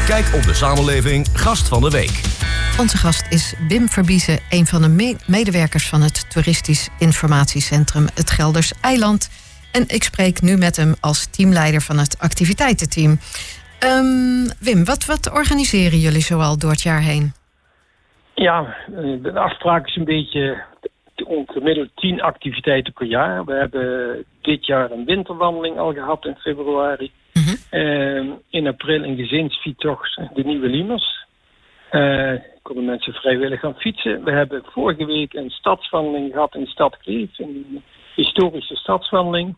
Kijk op de samenleving Gast van de Week. Onze gast is Wim Verbiezen, een van de medewerkers van het Toeristisch Informatiecentrum Het Gelders Eiland. En ik spreek nu met hem als teamleider van het activiteitenteam. Wim, wat organiseren jullie zoal door het jaar heen? Ja, de afspraak is een beetje gemiddeld 10 activiteiten per jaar. We hebben dit jaar een winterwandeling al gehad in februari. In april een gezinsfietstocht, de Nieuwe Liemers. Konden mensen vrijwillig gaan fietsen. We hebben vorige week een stadswandeling gehad in de stad Kleef. Een historische stadswandeling.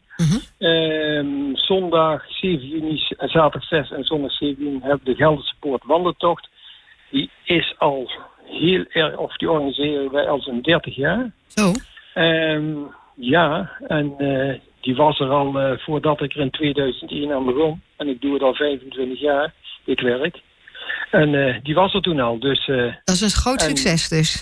Zondag 7 juni, zaterdag 6 en zondag 7 juni hebben we de Gelderse Poort wandeltocht. Die is al heel erg, of die organiseren wij al zo'n 30 jaar. Zo? Die was er al voordat ik er in 2001 aan begon. En ik doe het al 25 jaar, dit werk. En die was er toen al. Dus, dat is een groot succes dus.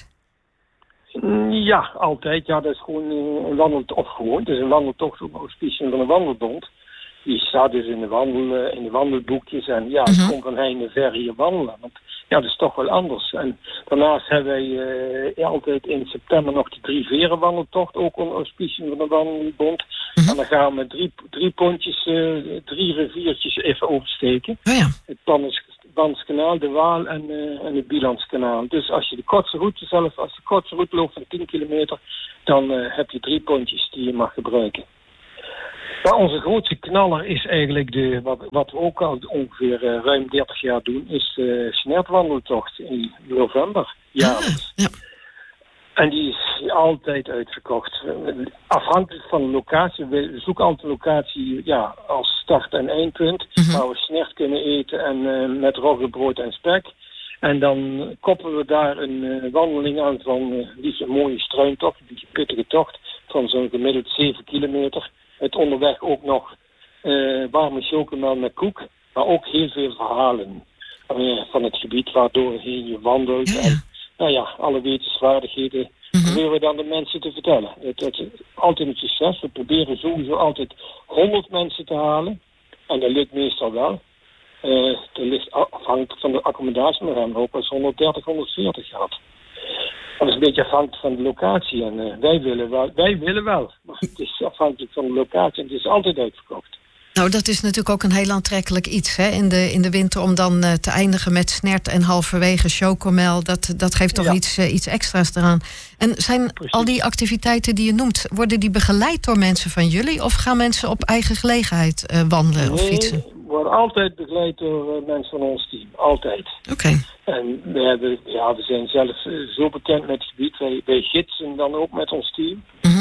Ja, altijd. Ja, dat is gewoon een wandeltocht. Het is een wandeltocht op auspiciën van een wandelbond. Die staat dus in de wandelboekjes. En ja, het komt van heinde ver hier wandelen. Want ja, dat is toch wel anders. En daarnaast hebben wij altijd in september nog de 3 veren wandeltocht. Ook onder auspiciën van de wandelbond. En dan gaan we 3 pontjes, 3 riviertjes even oversteken. Oh ja. Het Banskanaal, de Waal en het Bilandskanaal. Dus als je de kortste route loopt van 10 kilometer, dan heb je 3 pontjes die je mag gebruiken. Maar onze grootste knaller is eigenlijk wat we ook al ongeveer ruim 30 jaar doen, is de snertwandeltocht in november. Jaarlijks. Ja. En die is altijd uitverkocht. Afhankelijk van de locatie. We zoeken altijd een locatie als start- en eindpunt. Waar we snert kunnen eten en met roggebrood en spek. En dan koppelen we daar een wandeling aan van liefst een mooie struintocht. Een beetje pittige tocht van zo'n gemiddeld 7 kilometer. Met onderweg ook nog warme chocomel met koek. Maar ook heel veel verhalen van het gebied waardoor je wandelt. Ja. En alle wetenswaardigheden proberen we dan de mensen te vertellen. Het is altijd een succes. We proberen sowieso altijd 100 mensen te halen. En dat lukt meestal wel. Dat ligt afhankelijk van de accommodatie. Maar we hebben ook wel eens 130, 140 gehad. Dat is een beetje afhankelijk van de locatie. En wij willen wel. Maar het is afhankelijk van de locatie. En het is altijd uitverkocht. Nou, dat is natuurlijk ook een heel aantrekkelijk iets hè? In de winter om dan te eindigen met snert en halverwege chocomel. Dat geeft toch iets extra's eraan. En zijn al die activiteiten die je noemt, worden die begeleid door mensen van jullie? Of gaan mensen op eigen gelegenheid wandelen of fietsen? Nee, we worden altijd begeleid door mensen van ons team. Altijd. Oké. En we zijn zelf zo bekend met het gebied. Wij gidsen dan ook met ons team.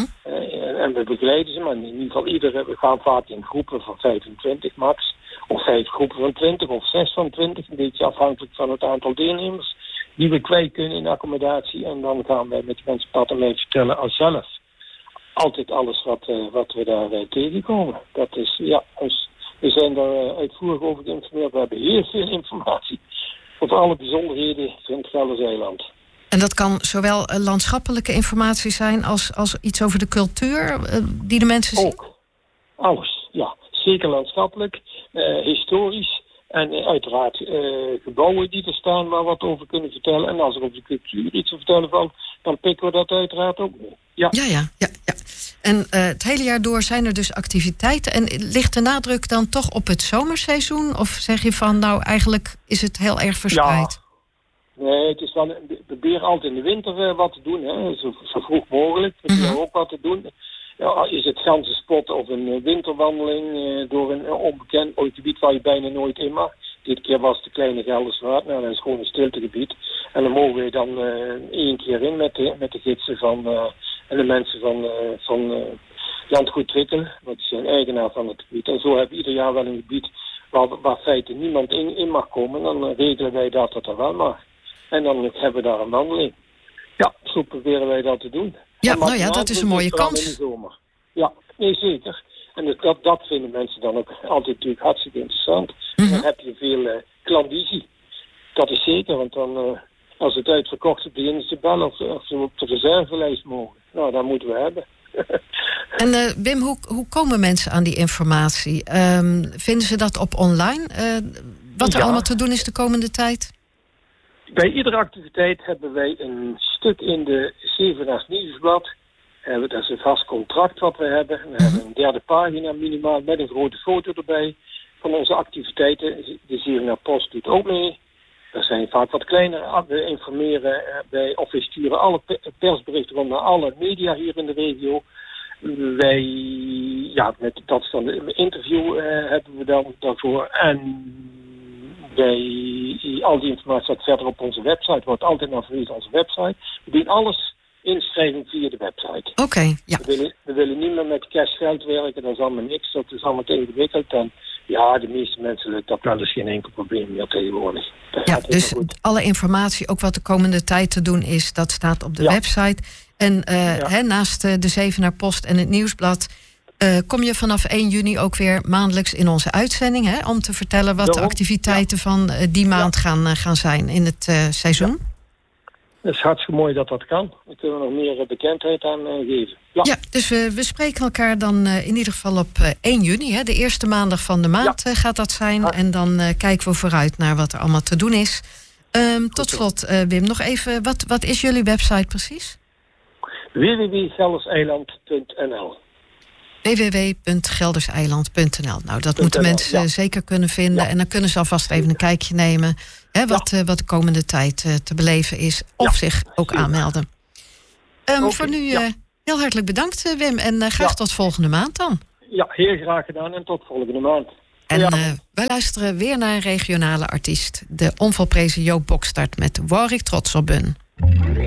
En we begeleiden ze, maar in ieder geval we gaan vaak in groepen van 25 max. Of 5 groepen van 20 of 6 van 20. Een beetje afhankelijk van het aantal deelnemers die we kwijt kunnen in accommodatie. En dan gaan wij met de mensen praten mee vertellen als zelf. Altijd alles wat we daar tegenkomen. Dat is, we zijn daar uitvoerig over geïnformeerd. We hebben heel veel informatie over alle bijzonderheden van het Gelders Eiland. En dat kan zowel landschappelijke informatie zijn als iets over de cultuur die de mensen zien? Ook. Alles, ja. Zeker landschappelijk, historisch en uiteraard gebouwen die er staan waar we wat over kunnen vertellen. En als er over de cultuur iets te vertellen valt, dan pikken we dat uiteraard ook mee. Ja. En het hele jaar door zijn er dus activiteiten. En ligt de nadruk dan toch op het zomerseizoen? Of zeg je van, nou eigenlijk is het heel erg verspreid? Ja. Nee, het is wel, we proberen altijd in de winter wat te doen, hè. Zo vroeg mogelijk. We proberen ook wat te doen. Ja, is het ganzenspot of een winterwandeling door een onbekend gebied waar je bijna nooit in mag. Dit keer was de Kleine Gelderswaard, dat is gewoon een stiltegebied. En dan mogen we dan 1 keer in met de gidsen en de mensen van Landgoed Twikkel, wat is een eigenaar van het gebied. En zo hebben we ieder jaar wel een gebied waar feitelijk niemand in mag komen. Dan regelen wij dat er wel mag. En dan hebben we daar een wandeling. Ja, zo proberen wij dat te doen. Ja, dat is een mooie kans. In de zomer. Ja, nee, zeker. En dat vinden mensen dan ook altijd natuurlijk hartstikke interessant. Dan heb je veel klandizie. Dat is zeker, want dan als het uitverkocht is, beginnen ze te bellen of ze op de reservelijst mogen. Nou, dat moeten we hebben. En Wim, hoe komen mensen aan die informatie? Vinden ze dat op online? wat er allemaal te doen is de komende tijd? Bij iedere activiteit hebben wij een stuk in de Zevenaars Nieuwsblad. Dat is een vast contract wat we hebben. We hebben een derde pagina minimaal met een grote foto erbij van onze activiteiten. De Zevenaar Post doet ook mee. Er zijn vaak wat kleiner. We informeren of we sturen alle persberichten rond naar alle media hier in de regio. Wij, dat is dan een interview hebben we dan daarvoor. En al die informatie staat verder op onze website. Wordt altijd naar verwezen onze website. We doen alles inschrijving via de website. Oké, ja. We willen niet meer met cashgeld werken. Dat is allemaal niks. Dat is allemaal te ingewikkeld. En ja, de meeste mensen lukt dat wel. Dus geen enkel probleem meer tegenwoordig. Ja, dus alle informatie, ook wat de komende tijd te doen is, dat staat op de website. En naast de Zevenaar Post en het Nieuwsblad kom je vanaf 1 juni ook weer maandelijks in onze uitzending, om te vertellen wat de activiteiten van die maand gaan zijn in het seizoen. Ja. Het is hartstikke mooi dat kan. Daar kunnen we nog meer bekendheid aan geven. Ja, dus we spreken elkaar dan in ieder geval op 1 juni. De eerste maandag van de maand gaat dat zijn. Ja. En dan kijken we vooruit naar wat er allemaal te doen is. Tot slot, Wim, nog even, wat is jullie website precies? www.gelderseiland.nl www.gelderseiland.nl. Nou, dat moeten mensen zeker kunnen vinden. Ja. En dan kunnen ze alvast even een kijkje nemen. Wat de komende tijd te beleven is. Of zich ook aanmelden. Voor nu heel hartelijk bedankt, Wim. En graag tot volgende maand dan. Ja, heel graag gedaan. En tot volgende maand. En wij luisteren weer naar een regionale artiest. De onvolprezen Joop Bokstart met Waar ik trots op ben.